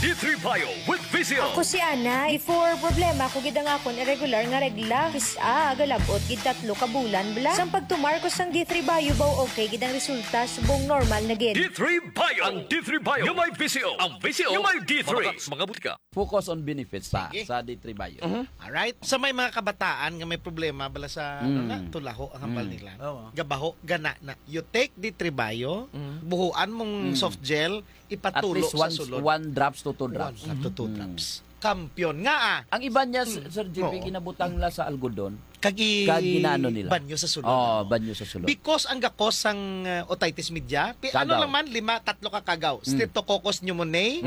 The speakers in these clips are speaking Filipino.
D3 Bio with Vizio. Ako si Ana, before problema ko gid ang akon irregular nga regla. Agalabot gid 3 ka bulan bla. Sang pagtumar ko sang D3 Bio baw okay gid ang resulta subong normal na gid. D3 Bio. Ang D3 Bio. Yung may Vizio. Ang Vizio. Yung may D3. Mga butika. Focus on benefits sa D3 Bio. Alright. Sa may mga kabataan nga may problema bala sa tulaho ang hambal nila. Gabaho, gana na. You take D3 Bio, buhuan mong soft gel, At ipatulo least sa sulod. 1 drops to 2 drops. 1 to 2 drops. Kampiyon nga Ang iba niya, Sir JP, Oo. kinabutang la sa algodon. Kagi Ginano nila. banyo sa sulod. Oh, banyo sa sulod. Because ang gakos ang otitis media, ano Kagaw. lang man, 3 ka kagaw. Streptococcus pneumoniae,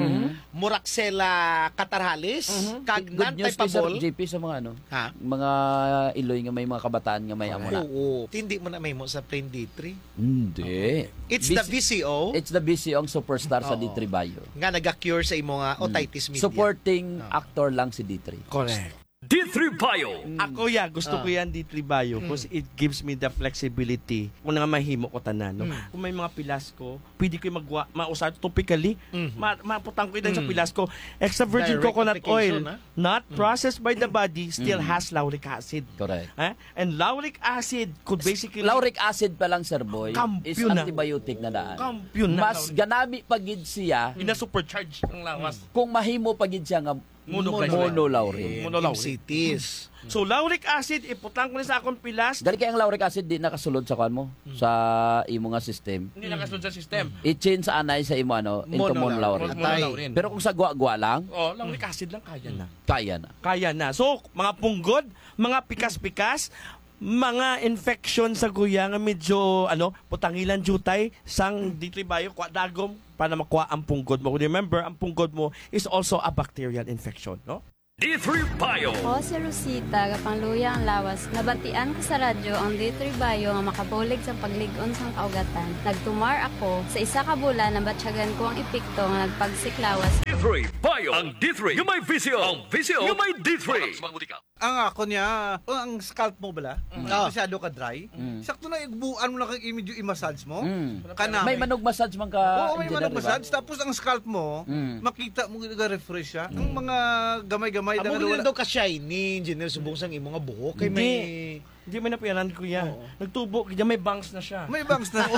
Moraxella catarrhalis, kag Good news kay Sir non-typeable. JP sa mga Ha? mga Iloy nga may mga kabataan nga may amuna. Oo. Hindi mo na may mo sa plain D3. Hindi. It's the VCO It's the BCO ang superstar sa Oo. D3 Bio. nga naga-cure sa imo nga otitis media. Supporting actor lang si D3. Correct. D3 Bio. Ako gusto ko yan D3 Bio because it gives me the flexibility kung nga mahimo ko tanan. No? Kung may mga pilas ko, pwede ko mausar topically, maputang ko din sa pilas ko. Extra virgin Direct coconut application, oil, not processed by the body, still has lauric acid. Correct. And lauric acid could basically... Lauric acid pa lang, Sir Boy, is Kampiyon na. antibiotic na daan. Kampiyon na. Mas ganami pagid siya Ina-supercharge ang lawas. kung mahimo pagid siya nga monolaurin. MCTs. So, lauric acid, iputang ko na sa akong pilas. Gali kay ang lauric acid di nakasulod sa kuan mo sa imo nga system. Hindi nakasunod sa system. I-change sa anay sa imo into monolaurin. Monolaurin. Pero kung sa gwa-gwa lang, Oh, lauric acid lang kaya na. kaya na. Kaya na. So, mga punggod, mga pikas-pikas, mga infection sa guya nga medyo putangilan jutay sang D3 Bio kwa dagom para makuha ang punggod mo. Remember, ang punggod mo is also a bacterial infection, no? D3 Bio. Ako si Rosita, kapangluya ang lawas. Nabatian ko sa radyo ang D3 Bio nga makabulig sa pagligon sang kaugatan. Nagtumar ako sa 1 ka bulan na batsyagan ko ang epekto nga nagpagsiklawas. D3 Bio. Ang D3. Yung may Vizio. Ang Vizio. Yung may D3. Mga butika. Ang ako niya, ang scalp mo bala, masyado ka dry. Sakto na igbuan mo lang kay medyo i-massage mo. Kana May manog massage man ka. Oo, may engineer, manong di ba? massage. Tapos ang scalp mo, makita mo refresh siya. Ang mga gamay-gamay Amo na gid daw ka shiny, engineer subong sang imo nga buhok kay may Hindi may napiyanan kuya. Nagtubo, kaya may bangs na siya. may bangs na.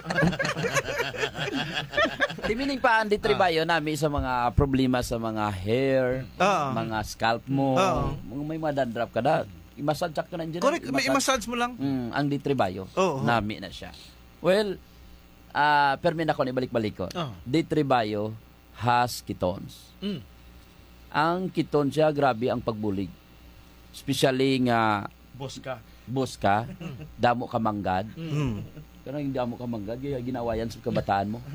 Timining pa ang D3 Bio nami sa mga problema sa mga hair, mga scalp mo, mga may mga dandruff ka na. I-massage sakto na engineer. Correct, may i-massage mo lang. Ang D3 Bio. Oo. Nami na siya. Well, permin ako ni balik-balik ko. D3 Bio has ketones. Ang ketone siya, grabe ang pagbulig. Especially nga Boss ka. damo ka manggad. Pero hindi damo ka manggad, ginawayan sa kabataan mo.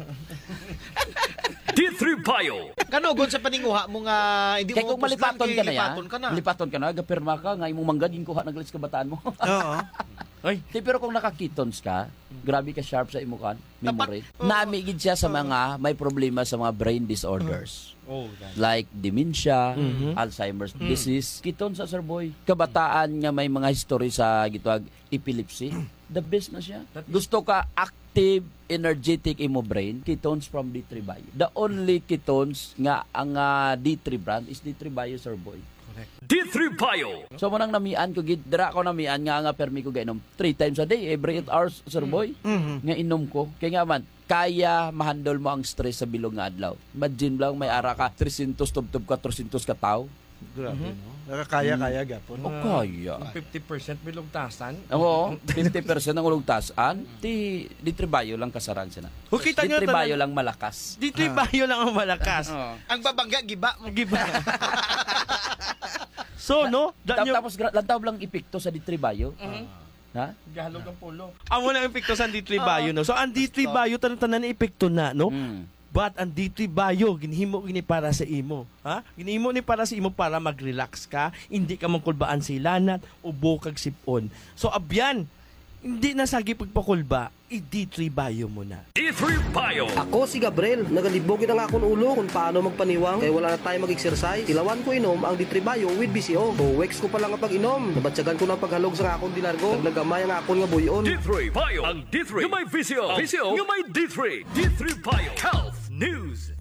D3 Bio. kanugod sa paninguha mo nga hindi Kaya mo kung malipaton ka na ya, lipaton ka na. gapirma ka, nga imong manggad, yung kuha naglalis kabataan mo. Oo. Ay, Pero kung naka-ketones ka, grabe ka sharp sa imukan, memory. Namigid siya sa mga may problema sa mga brain disorders. Like dementia, Alzheimer's disease. Ketones sa Sir Boy. Kabataan nga may mga history sa gitwag epilepsy. The best na siya. Gusto ka active, energetic imo brain, ketones from D3 Bio. The only ketones nga ang D3 brand is D3 Bio, Sir Boy. D3 Bio. So manang namian ko gid dira ko namian nga permi ko gainom 3 times a day every 8 hours, Sir Boy. Nga inom ko kay nga man kaya mahandle mo ang stress sa bilog nga adlaw. Imagine lang may ara ka 300 tubtob ka 300 ka tao. Grabe, no? Nakakaya-kaya gapon. O kaya. 50% bilugtasan. Oo, 50% ang ulugtasan. D3 Bio lang kasaran siya na. Kita nyo D3 Bio lang malakas. D3 Bio lang ang malakas. Ang babangga giba mo. So, no? Tapos lantaw lang epekto sa D3 Bio. Ha? Gahalog ang pulo. Amo na ang epekto sa D3 Bio, no? So, ang D3 Bio, tanan-tanan na epekto na, no? But ang D3 Bio, ginhimo gini para sa imo. Ha? Ginhimo ni para sa imo para mag-relax ka, hindi ka mangkulbaan sa ilanat, ubo kag sipon. So, abyan, hindi na sagi pagpakulba, i-D3 Bio mo na. D3 Bio. Ako si Gabriel, nagalibogin ang akong ulo kung paano magpaniwang kaya wala na tayo mag-exercise. Ilawan ko inom ang D3 Bio with BCO. Weeks ko pa lang ang pag-inom. Nabatsagan ko ng paghalog sa akong dilargo. Naglagamay ang akong nga buyon. D3 Bio. Ang D3. Yung may Vizio. Vizio. Yung may D3. D3 Bio. Health News.